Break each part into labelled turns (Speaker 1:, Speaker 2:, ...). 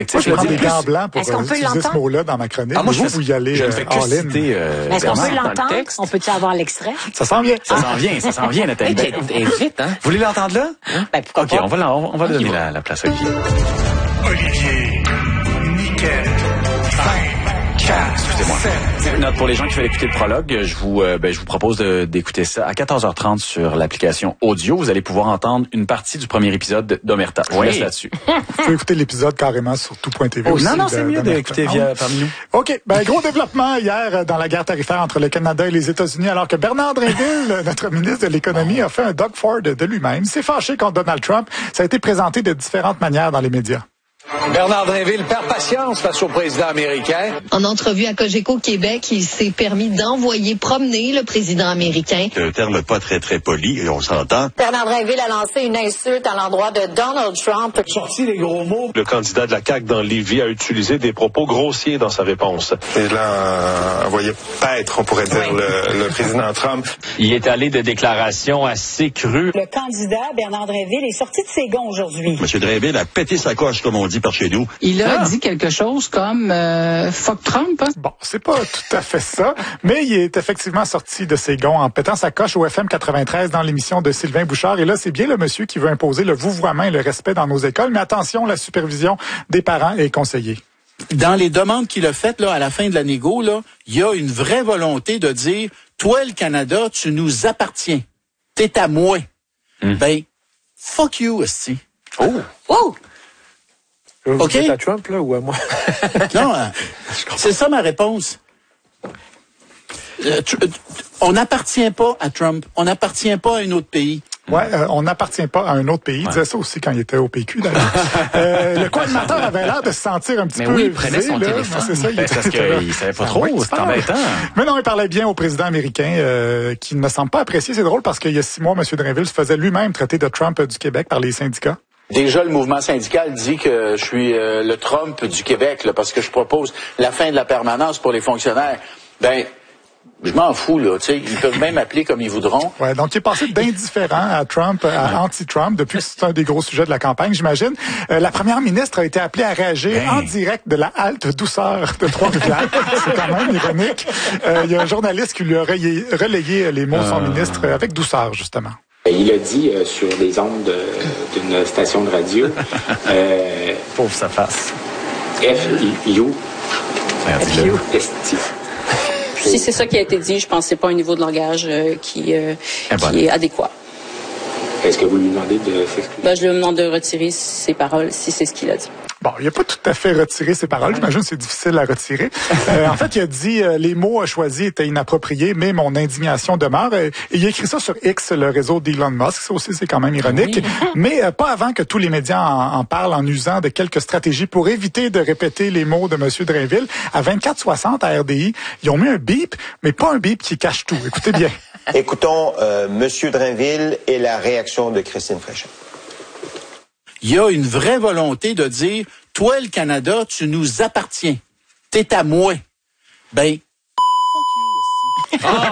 Speaker 1: Moi, je prends des gants blancs pour utiliser ce mot-là dans ma chronique.
Speaker 2: Moi,
Speaker 1: vous y allez all-in.
Speaker 3: Est-ce qu'on peut l'entendre? On peut-tu avoir l'extrait?
Speaker 1: Ça s'en vient.
Speaker 2: Ça s'en vient, Nathalie. Vite, hein? Vous voulez l'entendre là?
Speaker 3: Ben, pourquoi pas?
Speaker 2: On va donner la place à Guy.
Speaker 4: Olivier, Nickel, 4,
Speaker 2: Excusez-moi. Note pour les gens qui veulent écouter le prologue, je vous propose d'écouter ça à 14h30 sur l'application audio. Vous allez pouvoir entendre une partie du premier épisode d'Omerta. Je vous laisse là-dessus.
Speaker 1: Vous pouvez écouter l'épisode carrément sur tout.tv aussi.
Speaker 2: Non, c'est mieux d'écouter parmi nous.
Speaker 1: OK. Gros développement hier dans la guerre tarifaire entre le Canada et les États-Unis, alors que Bernard Drinville, notre ministre de l'Économie, a fait un Doug Ford de lui-même. S'est fâché contre Donald Trump. Ça a été présenté de différentes manières dans les médias.
Speaker 5: Bernard Drinville perd patience face au président américain.
Speaker 6: En entrevue à Cogeco Québec, il s'est permis d'envoyer promener le président américain.
Speaker 7: Un terme pas très poli, et on s'entend.
Speaker 8: Bernard Drinville a lancé une insulte à l'endroit de Donald Trump.
Speaker 5: Sorti les gros mots.
Speaker 9: Le candidat de la CAQ dans Lévis a utilisé des propos grossiers dans sa réponse.
Speaker 10: Il a envoyé paître, on pourrait dire, le président Trump.
Speaker 11: Il est allé de déclarations assez crues.
Speaker 8: Le candidat Bernard Drinville est sorti de ses gonds aujourd'hui.
Speaker 7: M. Drinville a pété sa coche, comme on dit par chez nous.
Speaker 12: Il a dit quelque chose comme fuck Trump. Hein?
Speaker 1: Bon, c'est pas tout à fait ça, mais il est effectivement sorti de ses gonds en pétant sa coche au FM 93 dans l'émission de Sylvain Bouchard. Et là, c'est bien le monsieur qui veut imposer le vouvoiement et le respect dans nos écoles, mais attention, la supervision des parents est conseillée.
Speaker 13: Dans les demandes qu'il a faites là, à la fin de la négo, là, il y a une vraie volonté de dire « Toi, le Canada, tu nous appartiens. T'es à moi. Ben, fuck you, esti. »
Speaker 2: Oh!
Speaker 3: Oh!
Speaker 2: Vous
Speaker 13: OK?
Speaker 2: êtes à Trump, là, ou à moi?
Speaker 13: Non, c'est ça ma réponse. On n'appartient pas à Trump. On n'appartient pas à un autre pays.
Speaker 1: Ouais, on n'appartient pas à un autre pays. Il disait ça aussi quand il était au PQ, d'ailleurs. Le co-animateur avait l'air de se sentir un petit peu
Speaker 2: oui, il prenait son téléphone.
Speaker 1: C'est ça,
Speaker 2: parce qu'il savait pas trop, c'est embêtant.
Speaker 1: Mais non, il parlait bien au président américain, qui ne semble pas apprécier. C'est drôle parce qu'il y a 6 mois, M. Drinville se faisait lui-même traiter de Trump du Québec par les syndicats.
Speaker 14: Déjà, le mouvement syndical dit que je suis le Trump du Québec, là, parce que je propose la fin de la permanence pour les fonctionnaires. Ben, je m'en fous, là, tu sais. Ils peuvent même appeler comme ils voudront.
Speaker 1: Ouais, donc il est passé d'indifférent à Trump, à anti-Trump, depuis que c'est un des gros sujets de la campagne, j'imagine. La première ministre a été appelée à réagir en direct de la halte douceur de Trois-Rivières. C'est quand même ironique. Il y a un journaliste qui lui a relayé les mots de son ministre avec douceur, justement.
Speaker 15: Il a dit sur les ondes d'une station de radio.
Speaker 2: Pauvre sa face.
Speaker 15: F-U. Esti.
Speaker 16: Si c'est ça qui a été dit, je pense que c'est pas un niveau de langage qui est adéquat.
Speaker 15: Est-ce que vous lui demandez de s'excuser?
Speaker 16: Je lui demande de retirer ses paroles si c'est ce qu'il a dit.
Speaker 1: Bon, il n'a pas tout à fait retiré ses paroles. J'imagine que c'est difficile à retirer. En fait, il a dit les mots choisis étaient inappropriés, mais mon indignation demeure. Et il a écrit ça sur X, le réseau d'Elon Musk. Ça aussi, c'est quand même ironique. Oui. Mais pas avant que tous les médias en parlent en usant de quelques stratégies pour éviter de répéter les mots de M. Drinville. À 24h60 à RDI, ils ont mis un bip, mais pas un bip qui cache tout. Écoutez bien.
Speaker 17: Écoutons M. Drinville et la réaction de Christine Fréchette.
Speaker 13: Il y a une vraie volonté de dire « Toi, le Canada, tu nous appartiens. T'es à moi. » Ben, fuck you aussi.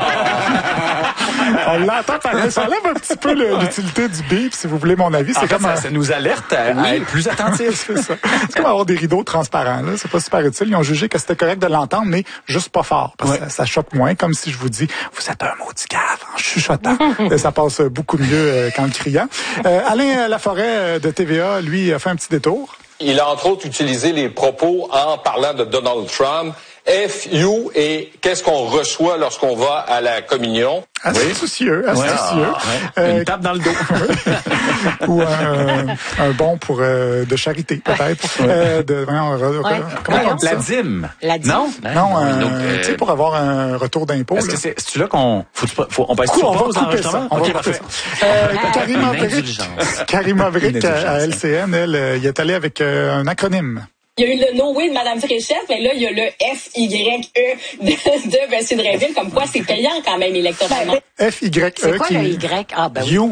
Speaker 1: On l'entend pareil. Ça enlève un petit peu l'utilité du bip, si vous voulez mon avis. C'est comme
Speaker 2: ça nous alerte à être plus attentifs.
Speaker 1: C'est ça. C'est comme avoir des rideaux transparents. Là. C'est pas super utile. Ils ont jugé que c'était correct de l'entendre, mais juste pas fort. Parce que ça choque moins, comme si je vous dis « Vous êtes un maudit cave » en chuchotant. Ça passe beaucoup mieux qu'en le criant. Alain Laforêt de TVA, lui, a fait un petit détour.
Speaker 5: Il a entre autres utilisé les propos en parlant de Donald Trump. F-you et qu'est-ce qu'on reçoit lorsqu'on va à la communion?
Speaker 1: Astucieux, astucieux.
Speaker 2: Une tape dans le dos.
Speaker 1: Ou un bon pour de charité, peut-être.
Speaker 2: Comment on dit ça? La dîme.
Speaker 3: La dîme?
Speaker 1: Non, tu sais, pour avoir un retour d'impôt.
Speaker 2: Est-ce que c'est là qu'on... on passe sur pause enregistrement?
Speaker 1: OK, parfait. Karim Maverick à LCN, elle, il est allé avec un acronyme.
Speaker 16: Il y a eu le no way de Mme Fréchette, mais là, il y a le F-Y-E de M. Drinville, comme quoi c'est payant quand même électoralement.
Speaker 1: F-Y-E.
Speaker 3: C'est quoi le Y? Ah, ben
Speaker 2: you,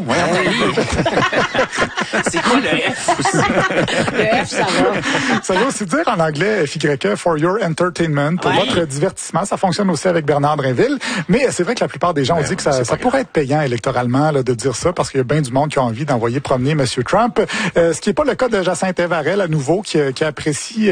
Speaker 2: c'est quoi le F aussi?
Speaker 3: Le F, ça va.
Speaker 1: Ça veut aussi dire en anglais F-Y-E, for your entertainment, pour votre divertissement. Ça fonctionne aussi avec Bernard Drinville. Mais c'est vrai que la plupart des gens ont dit que ça pourrait être payant électoralement là, de dire ça, parce qu'il y a bien du monde qui a envie d'envoyer promener M. Trump. Ce qui n'est pas le cas de Jacinthe Varel, à nouveau, qui apprécie